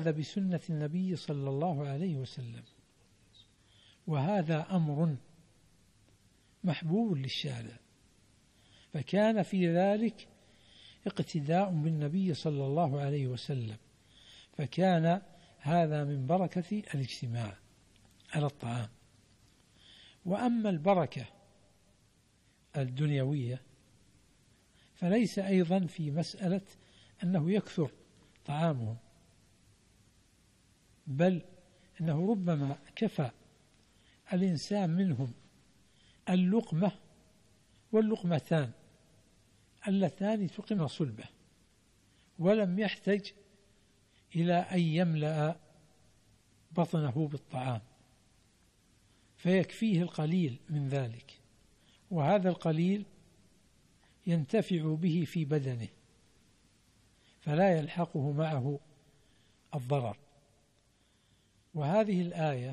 وأخذ بسنة النبي صلى الله عليه وسلم، وهذا أمر محبوب للشارع، فكان في ذلك اقتداء بالنبي صلى الله عليه وسلم، فكان هذا من بركة الاجتماع على الطعام. وأما البركة الدنيوية فليس أيضا في مسألة أنه يكثر طعامهم، بل أنه ربما كفى الإنسان منهم اللقمة واللقمتان اللتان تقم صلبه، ولم يحتج إلى أن يملأ بطنه بالطعام، فيكفيه القليل من ذلك، وهذا القليل ينتفع به في بدنه فلا يلحقه معه الضرر. وهذه الآية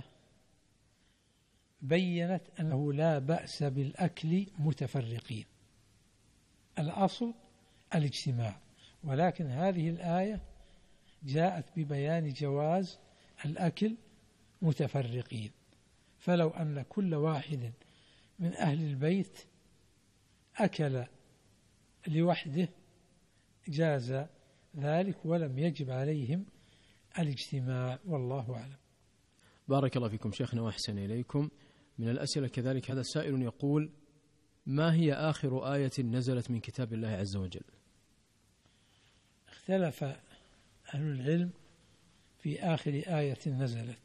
بيّنت أنه لا بأس بالأكل متفرقين، الأصل الاجتماع، ولكن هذه الآية جاءت ببيان جواز الأكل متفرقين، فلو أن كل واحد من أهل البيت أكل لوحده جاز ذلك ولم يجب عليهم الاجتماع، والله أعلم. بارك الله فيكم شيخنا وأحسن إليكم. من الأسئلة كذلك هذا السائل يقول: ما هي آخر آية نزلت من كتاب الله عز وجل؟ اختلف أهل العلم في آخر آية نزلت،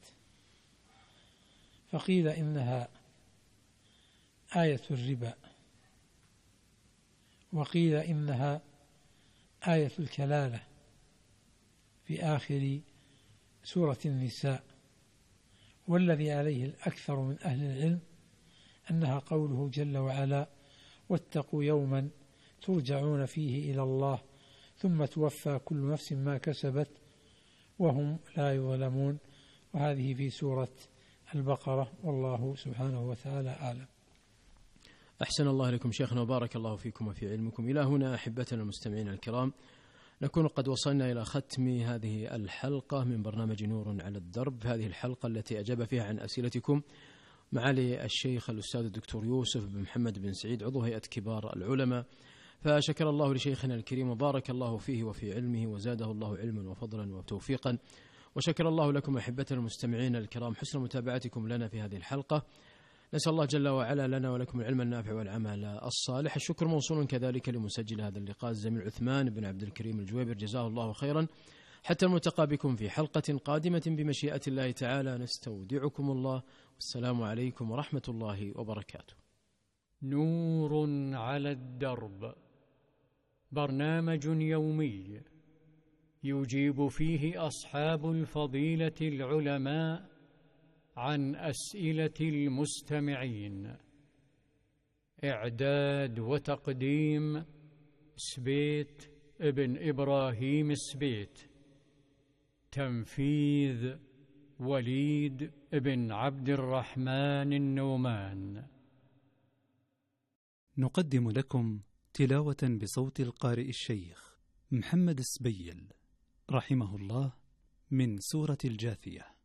فقيل إنها آية الربا، وقيل إنها آية الكلالة في آخر سورة النساء، والذي عليه الأكثر من أهل العلم أنها قوله جل وعلا: واتقوا يوما ترجعون فيه إلى الله ثم توفى كل نفس ما كسبت وهم لا يظلمون، وهذه في سورة البقرة، والله سبحانه وتعالى أعلم. أحسن الله لكم شيخنا وبارك الله فيكم وفي علمكم. إلى هنا أحبتنا المستمعين الكرام نكون قد وصلنا إلى ختم هذه الحلقة من برنامج نور على الدرب، هذه الحلقة التي أجاب فيها عن أسئلتكم معالي الشيخ الأستاذ الدكتور يوسف بن محمد بن سعيد عضو هيئة كبار العلماء، فشكر الله لشيخنا الكريم وبارك الله فيه وفي علمه وزاده الله علما وفضلا وتوفيقا، وشكر الله لكم أحبتنا المستمعين الكرام حسن متابعتكم لنا في هذه الحلقة. نسأل الله جل وعلا لنا ولكم العلم النافع والعمل الصالح. الشكر موصول كذلك لمسجل هذا اللقاء الزميل عثمان بن عبد الكريم الجويبر، جزاه الله خيرا. حتى الملتقى بكم في حلقة قادمة بمشيئة الله تعالى، نستودعكم الله، والسلام عليكم ورحمة الله وبركاته. نور على الدرب، برنامج يومي يجيب فيه أصحاب الفضيلة العلماء عن أسئلة المستمعين. إعداد وتقديم سبيت ابن إبراهيم السبيت، تنفيذ وليد ابن عبد الرحمن النومان. نقدم لكم تلاوة بصوت القارئ الشيخ محمد السبيل رحمه الله من سورة الجاثية.